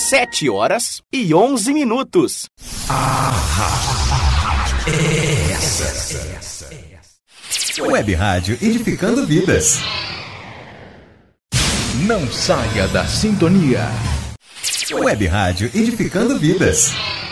7h11. Web Rádio Edificando Vidas. Não saia da sintonia. Web Rádio Edificando Vidas.